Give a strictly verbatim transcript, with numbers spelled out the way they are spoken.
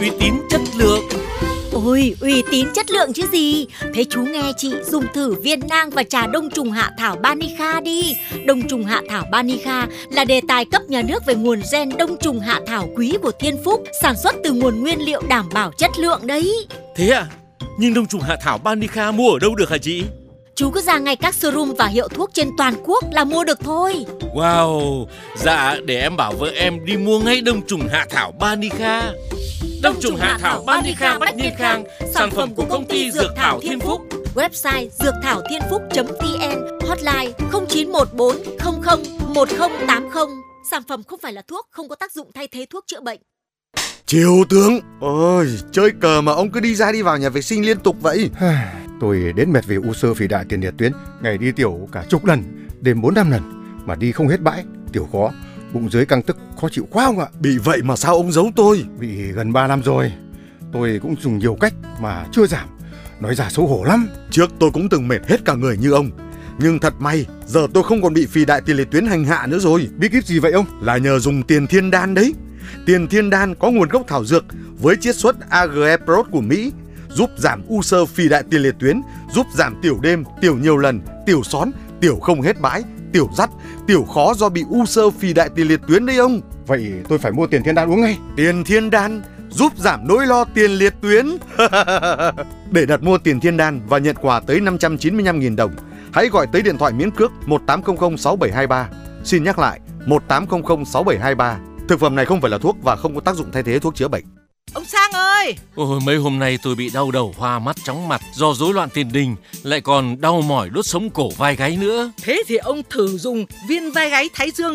uy tín chất lượng. Ôi, uy tín chất lượng chứ gì. Thế chú nghe chị dùng thử viên nang và trà đông trùng hạ thảo Banica đi. Đông trùng hạ thảo Banica là đề tài cấp nhà nước về nguồn gen đông trùng hạ thảo quý của Thiên Phúc, sản xuất từ nguồn nguyên liệu đảm bảo chất lượng đấy. Thế à? Nhưng đông trùng hạ thảo Banica mua ở đâu được hả chị? Chú cứ ra ngay các showroom và hiệu thuốc trên toàn quốc là mua được thôi. Wow, dạ để em bảo vợ em đi mua ngay đông trùng hạ thảo Banica. Đông trùng hạ thảo Banica Bách Niên Khang, sản phẩm của công ty Dược Thảo Thiên Phúc. Website dược thảo thiên phúc chấm vn, hotline không chín một bốn không không một không tám không. Sản phẩm không phải là thuốc, không có tác dụng thay thế thuốc chữa bệnh. Triều tướng, ôi, chơi cờ mà ông cứ đi ra đi vào nhà vệ sinh liên tục vậy. Tôi đến mệt vì u xơ phì đại tiền liệt tuyến, ngày đi tiểu cả chục lần, đêm bốn năm lần, mà đi không hết bãi, tiểu khó, bụng dưới căng tức, khó chịu quá không ạ? Bị vậy mà sao ông giấu tôi? Bị gần ba năm rồi, tôi cũng dùng nhiều cách mà chưa giảm, nói ra xấu hổ lắm. Trước tôi cũng từng mệt hết cả người như ông, nhưng thật may, giờ tôi không còn bị phì đại tiền liệt tuyến hành hạ nữa rồi. Bí kíp gì vậy ông? Là nhờ dùng tiền thiên đan đấy. Tiền thiên đan có nguồn gốc thảo dược với chiết xuất a giê e Prot của Mỹ, giúp giảm u xơ phì đại tiền liệt tuyến, giúp giảm tiểu đêm, tiểu nhiều lần, tiểu són, tiểu không hết bãi, tiểu dắt, tiểu khó do bị u xơ phì đại tiền liệt tuyến đấy ông. Vậy tôi phải mua tiền thiên đan uống ngay. Tiền thiên đan giúp giảm nỗi lo tiền liệt tuyến. Để đặt mua tiền thiên đan và nhận quà tới năm trăm chín mươi lăm nghìn đồng, hãy gọi tới điện thoại miễn cước một tám không không sáu bảy hai ba. Xin nhắc lại, một tám không không sáu bảy hai ba. Thực phẩm này không phải là thuốc và không có tác dụng thay thế thuốc chữa bệnh. Ông Sang ơi! Ôi, mấy hôm nay tôi bị đau đầu, hoa mắt, chóng mặt do rối loạn tiền đình, lại còn đau mỏi đốt sống cổ vai gáy nữa. Thế thì ông thử dùng viên vai gáy Thái Dương